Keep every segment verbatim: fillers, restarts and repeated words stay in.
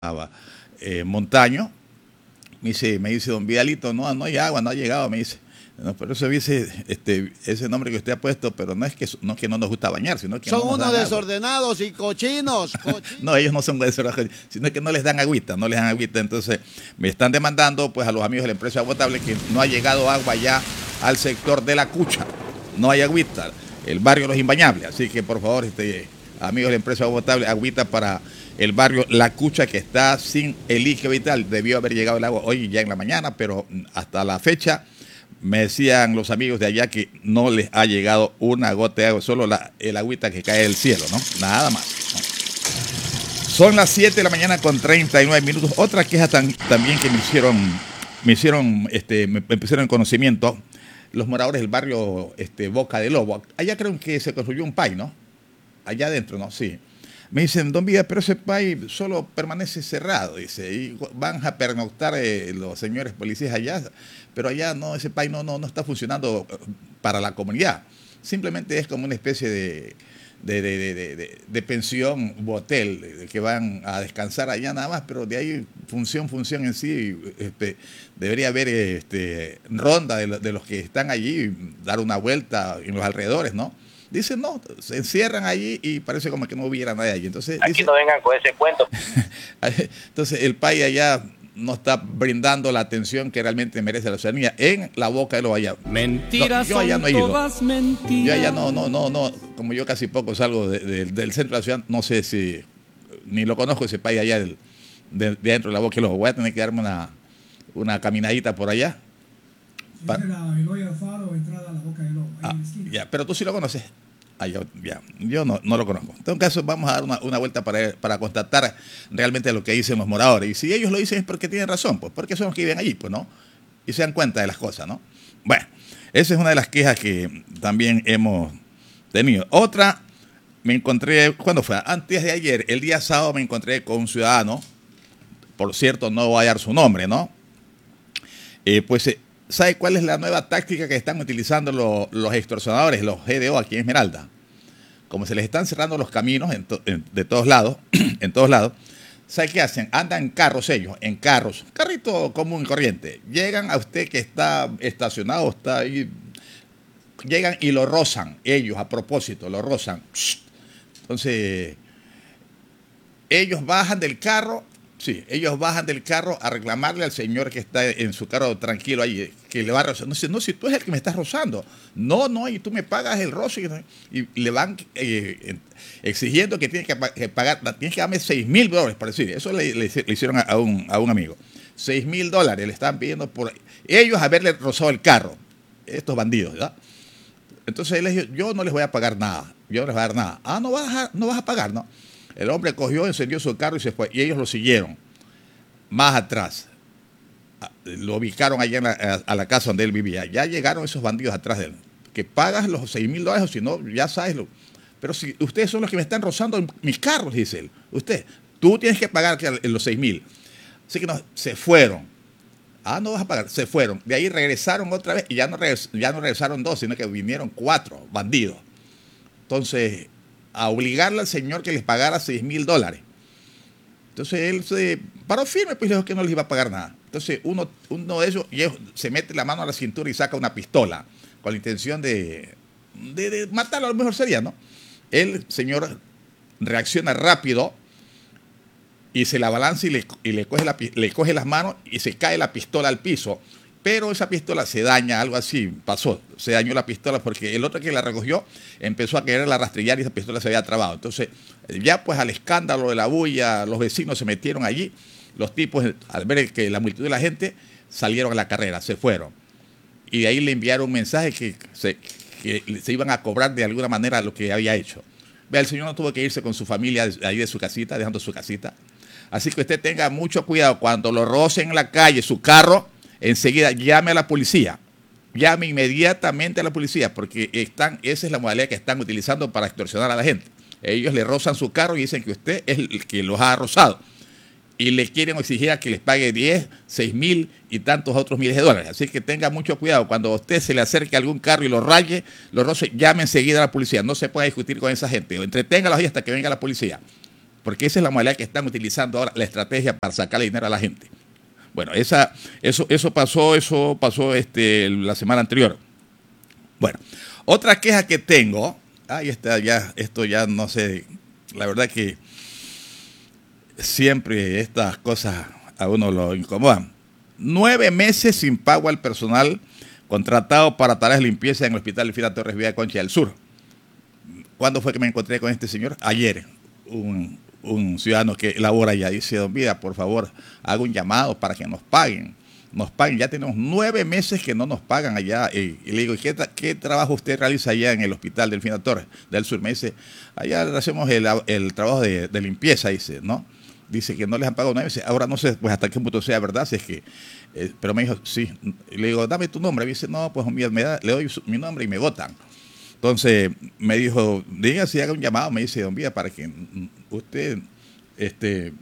eh, Montaño. Me dice, me dice, don Vidalito, no, no hay agua, no ha llegado, me dice. No, pero eso dice este, ese nombre que usted ha puesto, pero no es que no, que no nos gusta bañar, sino que son no nos unos dan desordenados agua. Y cochinos, cochinos. No, ellos no son desordenados, sino que no les dan agüita, no les dan agüita. Entonces me están demandando pues a los amigos de la empresa Agua Potable que no ha llegado agua ya al sector de La Cucha, no hay agüita, el barrio Los Imbañables. Así que por favor, este, amigos de la empresa Agua Potable, agüita para el barrio La Cucha, que está sin el líquido vital. Debió haber llegado el agua hoy ya en la mañana, pero hasta la fecha me decían los amigos de allá que no les ha llegado una gota de agua, solo la, el agüita que cae del cielo, ¿no? Nada más, ¿no? Son las siete de la mañana con treinta y nueve minutos. Otra queja tan, también que me hicieron, me hicieron, este, me, me pusieron en conocimiento los moradores del barrio este, Boca de Lobo. Allá creo que se construyó un P A I, ¿no? Allá adentro, ¿no? Sí. Me dicen, don Vida, pero ese P A I solo permanece cerrado, dice, y van a pernoctar eh, los señores policías allá, pero allá no, ese P A I no, no, no está funcionando para la comunidad. Simplemente es como una especie de, de, de, de, de, de, de pensión u hotel, de, que van a descansar allá nada más, pero de ahí función, función en sí, este, debería haber este, ronda de, de los que están allí, dar una vuelta en los alrededores, ¿no? Dicen, no, se encierran allí y parece como que no hubiera nadie allí. Entonces, aquí dice, no vengan con ese cuento. Entonces, el país allá no está brindando la atención que realmente merece la ciudadanía en la Boca de los allá. Mentiras, no, yo allá no he ido. Mentiras. Yo allá no, no, no, no. Como yo casi poco salgo de, de, del centro de la ciudad, no sé si, ni lo conozco ese país allá del, de, de dentro de la Boca de los. Voy a tener que darme una, una caminadita por allá. Pa la Eloy Faro, entrada a la Boca de Lobo. Ah, ya, pero tú sí lo conoces. Ah, yo, ya, yo no, no lo conozco. En todo caso, vamos a dar una, una vuelta para, para constatar realmente lo que dicen los moradores. Y si ellos lo dicen es porque tienen razón, pues porque son los que viven allí, pues, ¿no? Y se dan cuenta de las cosas, ¿no? Bueno, esa es una de las quejas que también hemos tenido. Otra, me encontré, ¿cuándo fue? Antes de ayer, el día sábado me encontré con un ciudadano, por cierto, no voy a dar su nombre, ¿no? Eh, pues... Eh, ¿sabe cuál es la nueva táctica que están utilizando los, los extorsionadores, los G D O aquí en Esmeralda? Como se les están cerrando los caminos en to, en, de todos lados, en todos lados, ¿sabe qué hacen? Andan en carros ellos, en carros, carrito común y corriente. Llegan a usted que está estacionado, está ahí, llegan y lo rozan, ellos a propósito, lo rozan. Entonces, ellos bajan del carro. Sí, ellos bajan del carro a reclamarle al señor que está en su carro tranquilo ahí, que le va a rozar. No, no, si tú eres el que me estás rozando. No, no, y tú me pagas el roce. Y, y le van eh, exigiendo que tienes que, que pagar, tienes que darme seis mil dólares, por decir. Eso le, le, le hicieron a un, a un amigo. Seis mil dólares le estaban pidiendo por ellos haberle rozado el carro. Estos bandidos, ¿verdad? Entonces él les dijo, yo no les voy a pagar nada. Yo no les voy a dar nada. Ah, no vas a, no vas a pagar, ¿no? El hombre cogió, encendió su carro y se fue. Y ellos lo siguieron. Más atrás. Lo ubicaron allá en la, a la casa donde él vivía. Ya llegaron esos bandidos atrás de él. Que pagas los seis mil dólares o si no, ya sabes. Lo, pero si ustedes son los que me están rozando en mis carros, dice él. Usted, tú tienes que pagar los seis mil. Así que no, se fueron. Ah, no vas a pagar. Se fueron. De ahí regresaron otra vez y ya no, regres, ya no regresaron dos, sino que vinieron cuatro bandidos. Entonces, a obligarle al señor que les pagara seis mil dólares. Entonces él se paró firme, pues dijo que no les iba a pagar nada. Entonces uno, uno de ellos se mete la mano a la cintura y saca una pistola con la intención de, de, de matarlo, a lo mejor sería, ¿no? El señor reacciona rápido y se la balanza y le, y le, coge la, le coge las manos y se cae la pistola al piso. Pero esa pistola se daña, algo así pasó, se dañó la pistola porque el otro que la recogió empezó a quererla rastrillar y esa pistola se había trabado. Entonces, ya pues al escándalo de la bulla, los vecinos se metieron allí, los tipos al ver que la multitud de la gente salieron a la carrera, se fueron. Y de ahí le enviaron un mensaje que se, que se iban a cobrar de alguna manera lo que había hecho. Vea, el señor no tuvo que irse con su familia ahí de su casita, dejando su casita. Así que usted tenga mucho cuidado cuando lo rocen en la calle, su carro, enseguida llame a la policía, llame inmediatamente a la policía, porque están, esa es la modalidad que están utilizando para extorsionar a la gente. Ellos le rozan su carro y dicen que usted es el que los ha rozado. Y le quieren exigir a que les pague diez, seis mil y tantos otros miles de dólares. Así que tenga mucho cuidado. Cuando a usted se le acerque a algún carro y lo raye, lo roce, llame enseguida a la policía. No se puede discutir con esa gente. Entreténgalos ahí hasta que venga la policía. porque esa es la modalidad que están utilizando ahora, la estrategia para sacarle dinero a la gente. Bueno, esa, eso, eso pasó, eso pasó este, la semana anterior. Bueno, otra queja que tengo, ahí está ya, esto ya no sé, la verdad que siempre estas cosas a uno lo incomodan. Nueve meses sin pago al personal contratado para tareas de limpieza en el Hospital Elfida Torres Villa de Concha del Sur. ¿Cuándo fue que me encontré con este señor? Ayer, un, un ciudadano que labora allá dice, don Vida, por favor, haga un llamado para que nos paguen. Nos paguen, ya tenemos nueve meses que no nos pagan allá. Y, y le digo, ¿qué, ¿qué trabajo usted realiza allá en el Hospital Delfina Torres del Sur? Me dice, allá hacemos el, el trabajo de, de limpieza, dice, ¿no? Dice que no les han pagado nueve meses. Ahora no sé pues hasta qué punto sea verdad, si es que, eh, pero me dijo, sí. Y le digo, dame tu nombre. Y dice, no, pues me da, le doy su, mi nombre y me votan. Entonces me dijo, diga si haga un llamado, me dice, don Vía, para que usted este,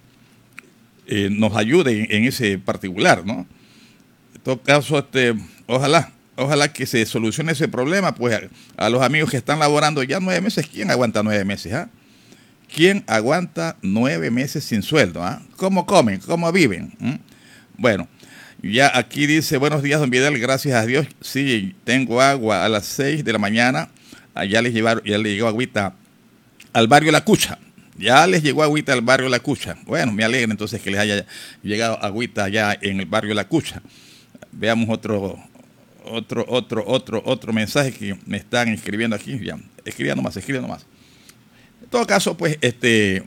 eh, nos ayude en, en ese particular, ¿no? En todo caso, este, ojalá, ojalá que se solucione ese problema, pues a, a los amigos que están laborando ya nueve meses, ¿quién aguanta nueve meses? ¿Ah? ¿Quién aguanta nueve meses sin sueldo? ¿Ah? ¿Cómo comen? ¿Cómo viven? ¿Mm? Bueno, ya aquí dice, buenos días, don Vidal, gracias a Dios. Sí, tengo agua a las seis de la mañana. Allá les, llevaron, ya les llegó agüita al barrio La Cucha. Ya les llegó agüita al barrio La Cucha. Bueno, me alegra entonces que les haya llegado agüita allá en el barrio La Cucha. Veamos otro, otro, otro, otro, otro mensaje que me están escribiendo aquí. Ya, escriban nomás, escriban nomás. En todo caso, pues, este,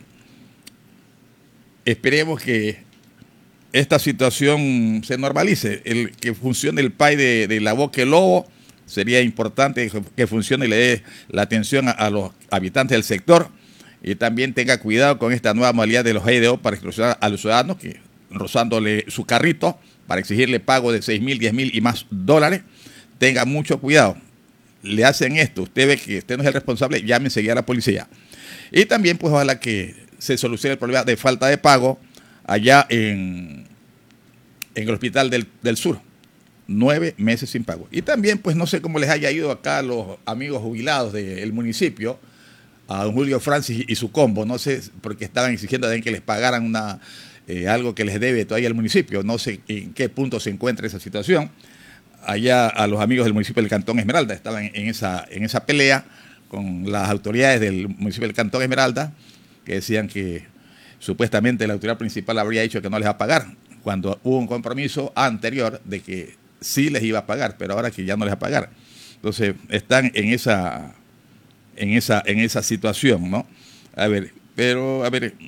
esperemos que esta situación se normalice. El que funcione el P A I de, de la Boca del Lobo sería importante que funcione y le dé la atención a, a los habitantes del sector y también tenga cuidado con esta nueva modalidad de los G D O para extorsionar a los ciudadanos que rozándole su carrito para exigirle pago de seis mil, diez mil y más dólares. Tenga mucho cuidado. Le hacen esto, usted ve que usted no es el responsable, llame enseguida a la policía. Y también, pues, ojalá que se solucione el problema de falta de pago allá en, en el Hospital del, del Sur. Nueve meses sin pago. Y también, pues, no sé cómo les haya ido acá a los amigos jubilados del municipio, a don Julio Francis y su combo. No sé, porque estaban exigiendo también que les pagaran una, eh, algo que les debe todavía al municipio. No sé en qué punto se encuentra esa situación. Allá a los amigos del municipio del Cantón Esmeralda estaban en esa, en esa pelea con las autoridades del municipio del Cantón Esmeralda, que decían que supuestamente la autoridad principal habría dicho que no les va a pagar, cuando hubo un compromiso anterior de que sí les iba a pagar, pero ahora que ya no les va a pagar. Entonces, están en esa, en esa, en esa situación, ¿no? A ver, pero, a ver,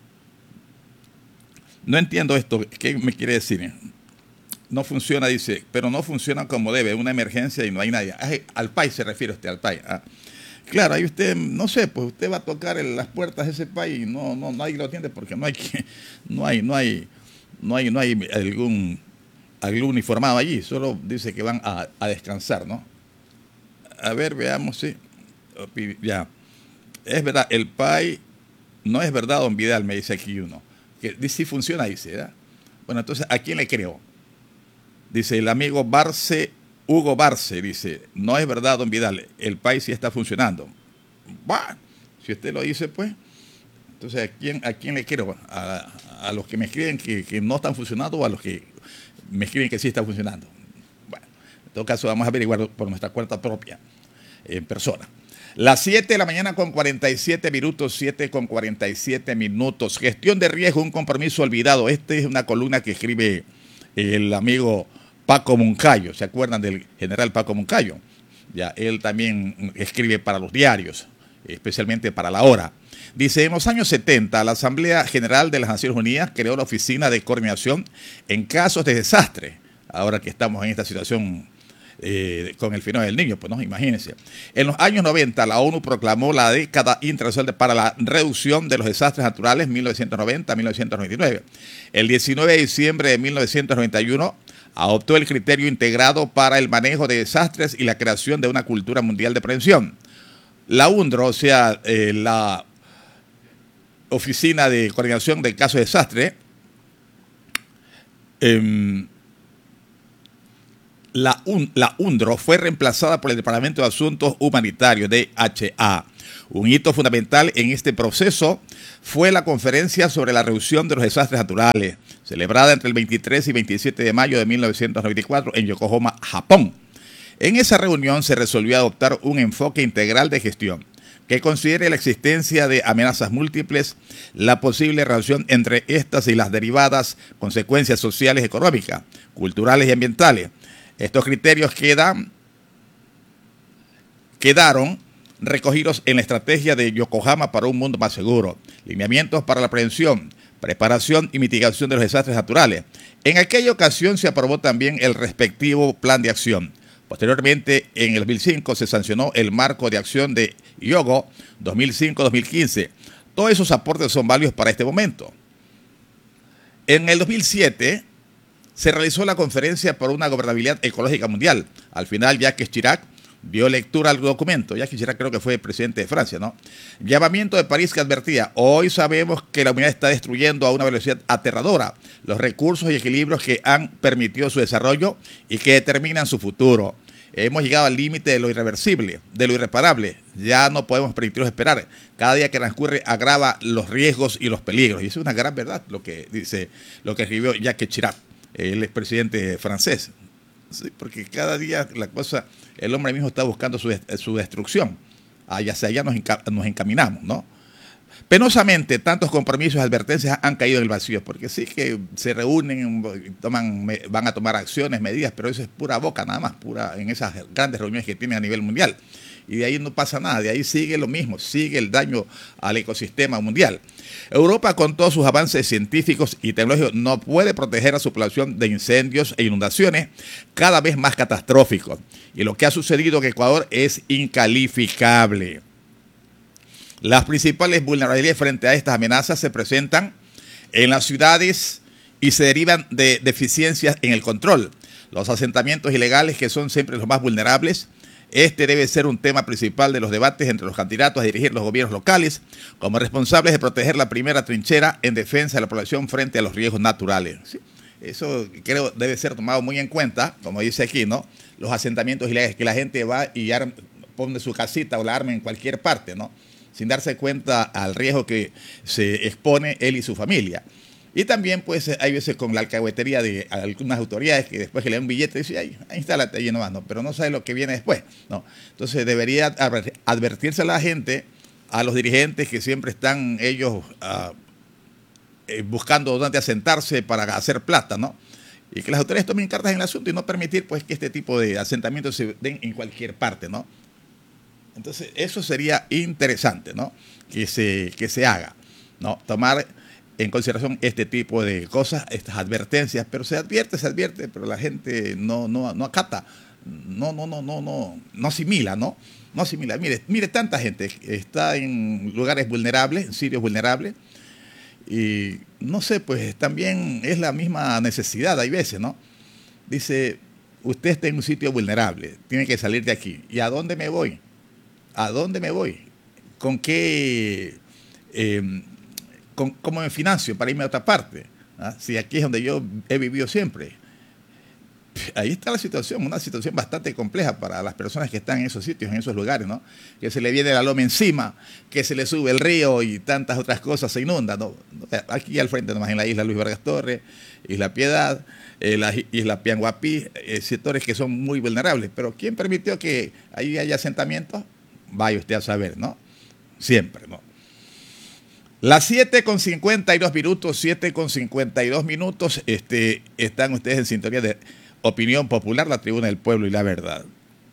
no entiendo esto, ¿qué me quiere decir? No funciona, dice, pero no funciona como debe, una emergencia y no hay nadie. Ay, al país se refiere usted, al país. ¿Ah? Claro, ahí usted, no sé, pues usted va a tocar en las puertas de ese país y no, no, nadie lo atiende porque no hay, no hay, no hay, no hay, no hay algún, algún uniformado allí, solo dice que van a, a descansar, ¿no? A ver, veamos, sí. Ya. Es verdad, el P A I no es verdad, don Vidal, me dice aquí uno. Que sí funciona, dice, ¿verdad? Bueno, entonces, ¿a quién le creo? Dice el amigo Barce, Hugo Barce, dice, no es verdad, don Vidal, el país sí está funcionando. Bah, si usted lo dice, pues, entonces, ¿a quién, a quién le quiero? ¿A, a los que me escriben que, que no están funcionando o a los que me escriben que sí está funcionando? Bueno, en todo caso, vamos a averiguar por nuestra cuenta propia, en persona. Las siete de la mañana con cuarenta y siete minutos, siete con cuarenta y siete minutos. Gestión de riesgo, un compromiso olvidado. Esta es una columna que escribe el amigo Paco Moncayo. ¿Se acuerdan del general Paco Moncayo? Ya, él también escribe para los diarios, especialmente para La Hora. Dice, en los años setenta, la Asamblea General de las Naciones Unidas creó la Oficina de Coordinación en Casos de Desastre. Ahora que estamos en esta situación eh, con el fenómeno del Niño, pues no, imagínense. En los años noventa, la ONU proclamó la década internacional para la reducción de los desastres naturales, mil novecientos noventa a mil novecientos noventa y nueve. El diecinueve de diciembre de mil novecientos noventa y uno, adoptó el criterio integrado para el manejo de desastres y la creación de una cultura mundial de prevención. La UNDRO, o sea, eh, la Oficina de Coordinación del Caso de Desastre, eh, la, UN, la UNDRO fue reemplazada por el Departamento de Asuntos Humanitarios, D H A. Un hito fundamental en este proceso fue la conferencia sobre la reducción de los desastres naturales, celebrada entre el veintitrés y veintisiete de mayo de mil novecientos noventa y cuatro en Yokohama, Japón. En esa reunión se resolvió adoptar un enfoque integral de gestión que considere la existencia de amenazas múltiples, la posible relación entre estas y las derivadas consecuencias sociales, económicas, culturales y ambientales. Estos criterios quedan, quedaron recogidos en la estrategia de Yokohama para un mundo más seguro, lineamientos para la prevención, preparación y mitigación de los desastres naturales. En aquella ocasión se aprobó también el respectivo plan de acción. Posteriormente, en el dos mil cinco se sancionó el marco de acción de Hyogo dos mil cinco a dos mil quince. Todos esos aportes son válidos para este momento. En el dos mil siete se realizó la Conferencia por una Gobernabilidad Ecológica Mundial. Al final, Jacques Chirac dio lectura al documento. Jacques Chirac creo que fue presidente de Francia, ¿no? Llamamiento de París que advertía: hoy sabemos que la humanidad está destruyendo a una velocidad aterradora los recursos y equilibrios que han permitido su desarrollo y que determinan su futuro. Hemos llegado al límite de lo irreversible, de lo irreparable. Ya no podemos permitirnos esperar. Cada día que transcurre agrava los riesgos y los peligros. Y eso es una gran verdad, lo que dice, lo que escribió Jacques Chirac, el expresidente francés. Sí, porque cada día la cosa, el hombre mismo está buscando su, su destrucción. Allá hacia allá nos, enca, nos encaminamos, ¿no? Penosamente, tantos compromisos y advertencias han caído en el vacío, porque sí que se reúnen, toman, van a tomar acciones, medidas, pero eso es pura boca nada más, pura en esas grandes reuniones que tienen a nivel mundial. Y de ahí no pasa nada, de ahí sigue lo mismo, sigue el daño al ecosistema mundial. Europa, con todos sus avances científicos y tecnológicos, no puede proteger a su población de incendios e inundaciones cada vez más catastróficos. Y lo que ha sucedido en Ecuador es incalificable. Las principales vulnerabilidades frente a estas amenazas se presentan en las ciudades y se derivan de deficiencias en el control. Los asentamientos ilegales, que son siempre los más vulnerables. Este debe ser un tema principal de los debates entre los candidatos a dirigir los gobiernos locales como responsables de proteger la primera trinchera en defensa de la población frente a los riesgos naturales. ¿Sí? Eso creo debe ser tomado muy en cuenta, como dice aquí, ¿no? Los asentamientos ilegales, que la gente va y arma, pone su casita o la arma en cualquier parte, ¿no? Sin darse cuenta al riesgo que se expone él y su familia. Y también, pues, hay veces con la alcahuetería de algunas autoridades que después que le dan un billete dicen, ay, instálate allí nomás, ¿no? Pero no sabe lo que viene después, ¿no? Entonces debería advertirse a la gente, a los dirigentes que siempre están ellos uh, eh, buscando dónde asentarse para hacer plata, ¿no? Y que las autoridades tomen cartas en el asunto y no permitir, pues, que este tipo de asentamientos se den en cualquier parte, ¿no? Entonces, eso sería interesante, ¿no? Que se, que se haga, ¿no? Tomar en consideración este tipo de cosas, estas advertencias, pero se advierte, se advierte, pero la gente no, no, no acata, no, no, no, no, no, no asimila, ¿no? No asimila. Mire, mire, tanta gente está en lugares vulnerables, en sitios vulnerables, y no sé, pues también es la misma necesidad, hay veces, ¿no? Dice, usted está en un sitio vulnerable, tiene que salir de aquí. ¿Y a dónde me voy? ¿A dónde me voy? ¿Con qué? Eh, con, ¿Cómo me financio para irme a otra parte? ¿Ah? Si aquí es donde yo he vivido siempre. Ahí está la situación, una situación bastante compleja para las personas que están en esos sitios, en esos lugares, ¿no? Que se le viene la loma encima, que se le sube el río y tantas otras cosas se inundan, ¿no? Aquí al frente, nomás en la isla Luis Vargas Torres, Isla Piedad, eh, la isla Pianguapí, eh, sectores que son muy vulnerables. Pero ¿quién permitió que ahí haya asentamientos? Vaya usted a saber, ¿no? Siempre, ¿no? Las siete con cincuenta y dos minutos, siete con cincuenta y dos minutos, este, están ustedes en sintonía de Opinión Popular, la Tribuna del Pueblo y la Verdad.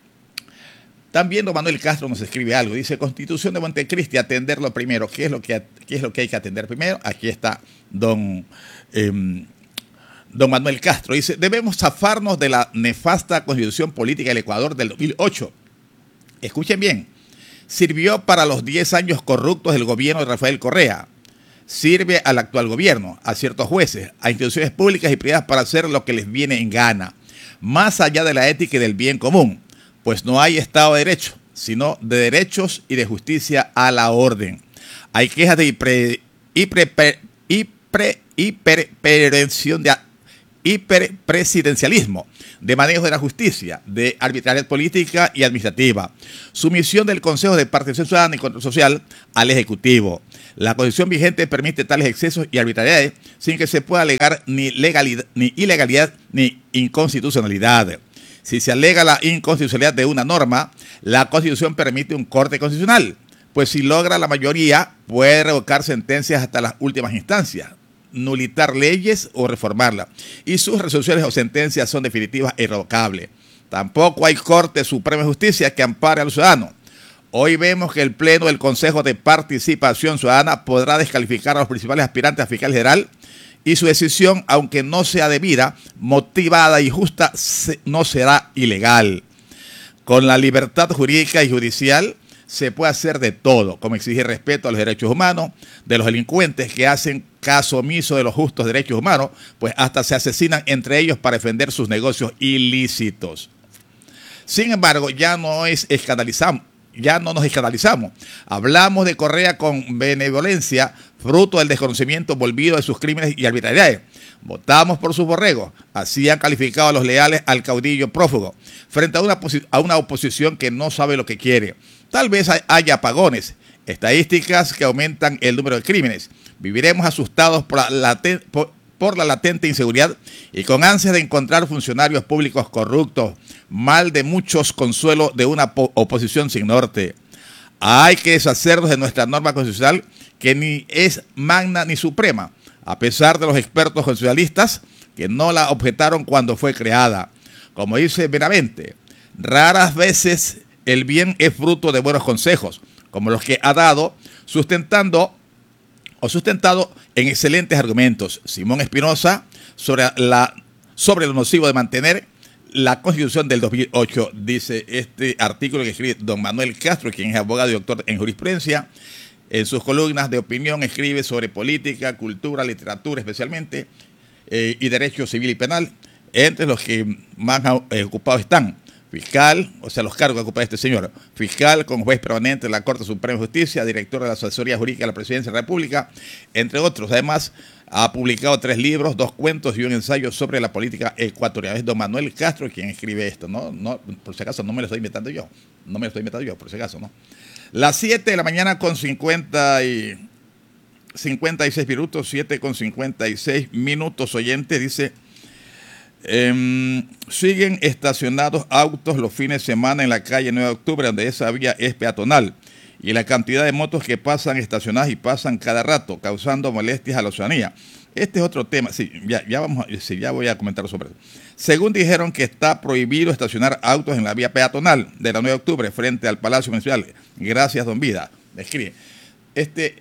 También don Manuel Castro nos escribe algo, dice, Constitución de Montecristi, atenderlo primero. ¿Qué es lo que, qué es lo que hay que atender primero? Aquí está don, eh, don Manuel Castro, dice, debemos zafarnos de la nefasta Constitución Política del Ecuador del dos mil ocho. Escuchen bien. Sirvió para los diez años corruptos del gobierno de Rafael Correa. Sirve al actual gobierno, a ciertos jueces, a instituciones públicas y privadas para hacer lo que les viene en gana, más allá de la ética y del bien común, pues no hay Estado de Derecho, sino de derechos y de justicia a la orden. Hay quejas de hiper, hiper, hiper, hiperprevención de hiperpresidencialismo, de manejo de la justicia, de arbitrariedad política y administrativa, sumisión del Consejo de Participación Ciudadana y Control Social al Ejecutivo. La Constitución vigente permite tales excesos y arbitrariedades sin que se pueda alegar ni legalidad, ni ilegalidad, ni inconstitucionalidad. Si se alega la inconstitucionalidad de una norma, la Constitución permite un corte constitucional, pues si logra la mayoría, puede revocar sentencias hasta las últimas instancias, nulitar leyes o reformarlas, y sus resoluciones o sentencias son definitivas e irrevocables. Tampoco hay Corte Suprema de Justicia que ampare al ciudadano. Hoy vemos que el Pleno del Consejo de Participación Ciudadana podrá descalificar a los principales aspirantes a fiscal general y su decisión, aunque no sea debida, motivada y justa, no será ilegal. Con la libertad jurídica y judicial se puede hacer de todo, como exigir respeto a los derechos humanos de los delincuentes que hacen caso omiso de los justos derechos humanos, pues hasta se asesinan entre ellos para defender sus negocios ilícitos. Sin embargo, ya no es escandalizamos. Ya no nos escandalizamos. Hablamos de Correa con benevolencia, fruto del desconocimiento volvido de sus crímenes y arbitrariedades. Votamos por sus borregos. Así han calificado a los leales al caudillo prófugo, frente a una, a una oposición que no sabe lo que quiere. Tal vez haya apagones, estadísticas que aumentan el número de crímenes. Viviremos asustados por la, laten, por, por la latente inseguridad y con ansias de encontrar funcionarios públicos corruptos, mal de muchos consuelo de una oposición sin norte. Hay que deshacernos de nuestra norma constitucional que ni es magna ni suprema, a pesar de los expertos constitucionalistas que no la objetaron cuando fue creada. Como dice Benavente, raras veces el bien es fruto de buenos consejos, como los que ha dado, sustentando o sustentado en excelentes argumentos Simón Espinosa sobre, la, sobre lo nocivo de mantener la Constitución del dos mil ocho, dice este artículo que escribe don Manuel Castro, quien es abogado y doctor en jurisprudencia. En sus columnas de opinión escribe sobre política, cultura, literatura especialmente, eh, y derecho civil y penal, entre los que más eh, ocupados están fiscal, o sea, los cargos que ocupa este señor, fiscal con juez permanente de la Corte Suprema de Justicia, director de la Asesoría Jurídica de la Presidencia de la República, entre otros. Además, ha publicado tres libros, dos cuentos y un ensayo sobre la política ecuatoriana. Es don Manuel Castro quien escribe esto, ¿no? No, por si acaso no me lo estoy inventando yo, no me lo estoy inventando yo, por si acaso, ¿no? Las siete de la mañana con cincuenta y seis minutos, siete con cincuenta y seis minutos, oyente, dice... Eh, siguen estacionados autos los fines de semana en la calle nueve de octubre, donde esa vía es peatonal, y la cantidad de motos que pasan estacionadas y pasan cada rato, causando molestias a la ciudadanía. Este es otro tema, sí, ya, ya, vamos, sí, ya voy a comentar sobre eso. Según dijeron que está prohibido estacionar autos en la vía peatonal de la nueve de octubre frente al Palacio Municipal. Gracias, don Vida, me escribe. Este,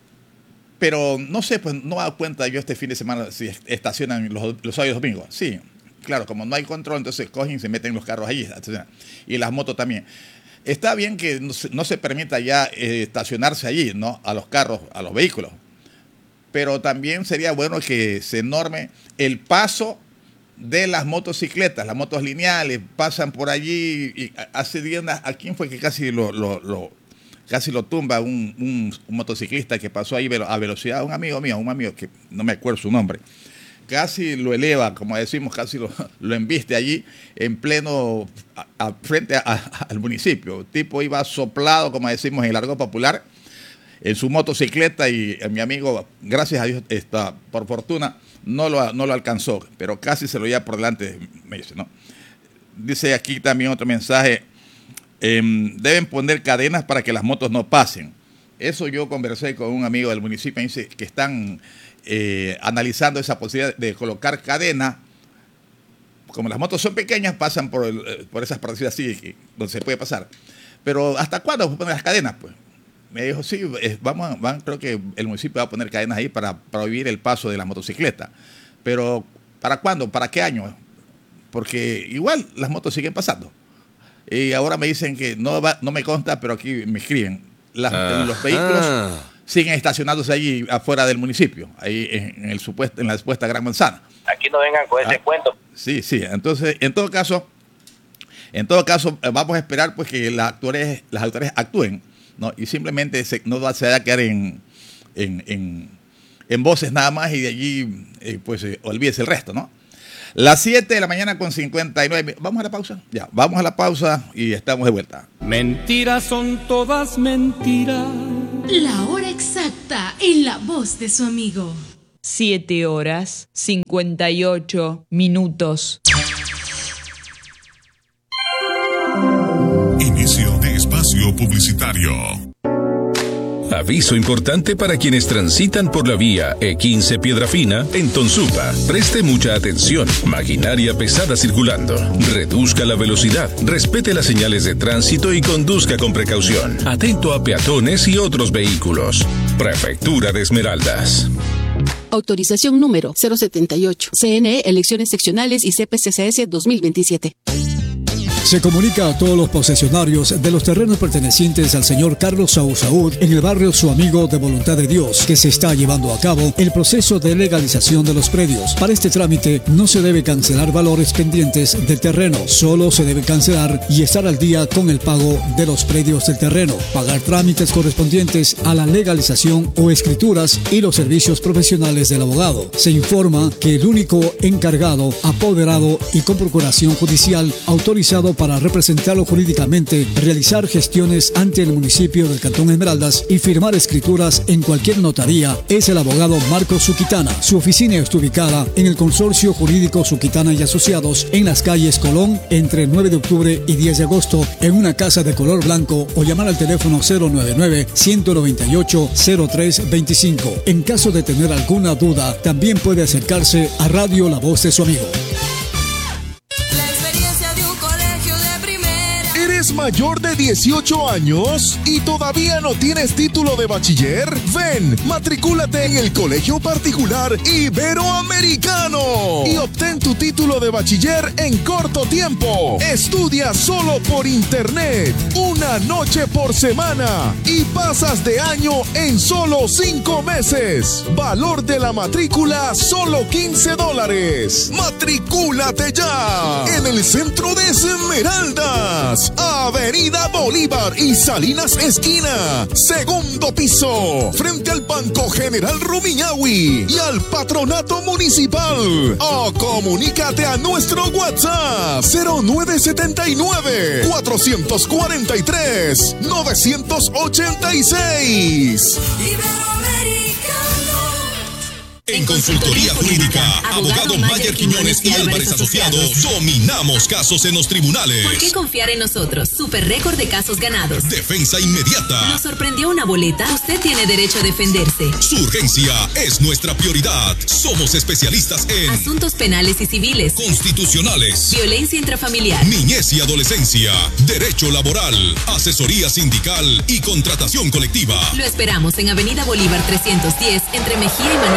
pero no sé, pues no me he dado cuenta yo este fin de semana si estacionan los, los sábados y domingos. Sí. Claro, como no hay control, entonces cogen y se meten los carros allí, y las motos también. Está bien que no se, no se permita ya eh, estacionarse allí, ¿no? A los carros, a los vehículos. Pero también sería bueno que se norme el paso de las motocicletas. Las motos lineales pasan por allí y hace días, ¿a quién fue que casi lo, lo, lo, casi lo tumba un, un, un motociclista que pasó ahí a velocidad? Un amigo mío, un amigo que no me acuerdo su nombre. Casi lo eleva, como decimos, casi lo, lo embiste allí en pleno, a, a, frente a, a, al municipio. El tipo iba soplado, como decimos en el argot popular, en su motocicleta, y mi amigo, gracias a Dios, está, por fortuna, no lo, no lo alcanzó, pero casi se lo lleva por delante, me dice, ¿no? Dice aquí también otro mensaje, eh, deben poner cadenas para que las motos no pasen. Eso yo conversé con un amigo del municipio, y dice que están... Eh, analizando esa posibilidad de colocar cadena. Como las motos son pequeñas, pasan por, el, por esas partes así que, donde se puede pasar. Pero ¿hasta cuándo vamos a poner las cadenas? Pues me dijo, sí, vamos, van, creo que el municipio va a poner cadenas ahí para prohibir el paso de la motocicleta. Pero ¿para cuándo? ¿Para qué año? Porque igual las motos siguen pasando. Y ahora me dicen que no, va, no me consta, pero aquí me escriben. Las, ah, los vehículos... Ah. siguen estacionándose allí afuera del municipio, ahí en, el supuesto, en la supuesta Gran Manzana. Aquí no vengan con ese ah, cuento. Sí, sí, entonces, en todo caso, en todo caso, vamos a esperar pues que las autoridades, las autoridades actúen, ¿no? Y simplemente se, no va, se va a quedar en, en, en, en voces nada más, y de allí, eh, pues, eh, olvídese el resto, ¿no? Las siete de la mañana con cincuenta y nueve. ¿Vamos a la pausa? Ya, vamos a la pausa y estamos de vuelta. Mentiras son todas mentiras. La hora exacta en la voz de su amigo. Siete horas cincuenta y ocho minutos. Inicio de espacio publicitario. Aviso importante para quienes transitan por la vía E quince Piedra Fina en Tonsupa. Preste mucha atención. Maquinaria pesada circulando. Reduzca la velocidad. Respete las señales de tránsito y conduzca con precaución. Atento a peatones y otros vehículos. Prefectura de Esmeraldas. Autorización número cero setenta y ocho. C N E, Elecciones Seccionales y C P C C S dos mil veintisiete. Se comunica a todos los posesionarios de los terrenos pertenecientes al señor Carlos Saúl Saúd en el barrio Su Amigo de Voluntad de Dios que se está llevando a cabo el proceso de legalización de los predios. Para este trámite no se debe cancelar valores pendientes del terreno, solo se debe cancelar y estar al día con el pago de los predios del terreno, pagar trámites correspondientes a la legalización o escrituras y los servicios profesionales del abogado. Se informa que el único encargado, apoderado y con procuración judicial autorizado para representarlo jurídicamente, realizar gestiones ante el municipio del Cantón Esmeraldas y firmar escrituras en cualquier notaría es el abogado Marcos Suquitana. Su oficina está ubicada en el Consorcio Jurídico Suquitana y Asociados en las calles Colón entre nueve de octubre y diez de agosto en una casa de color blanco o llamar al teléfono cero noventa y nueve, ciento noventa y ocho, cero tres veinticinco. En caso de tener alguna duda, también puede acercarse a Radio La Voz de su Amigo. ¿Eres mayor de dieciocho años y todavía no tienes título de bachiller? Ven, matricúlate en el Colegio Particular Iberoamericano y obtén tu título de bachiller en corto tiempo. Estudia solo por internet, una noche por semana y pasas de año en solo cinco meses. Valor de la matrícula, solo quince dólares. ¡Matricúlate ya! En el centro de Esmeraldas, Avenida Bolívar y Salinas Esquina, segundo piso, frente al Banco General Rumiñahui y al Patronato Municipal. O comunícate a nuestro WhatsApp cero nueve siete nueve, cuatro cuatro tres, nueve ocho seis. En Consultoría Jurídica, abogado Mayer Quiñones y Álvarez Asociados, dominamos casos en los tribunales. ¿Por qué confiar en nosotros? Super récord de casos ganados. Defensa inmediata. ¿Nos sorprendió una boleta? Usted tiene derecho a defenderse. Su urgencia es nuestra prioridad. Somos especialistas en asuntos penales y civiles, constitucionales, violencia intrafamiliar, niñez y adolescencia, derecho laboral, asesoría sindical y contratación colectiva. Lo esperamos en Avenida Bolívar trescientos diez, entre Mejía y Manuel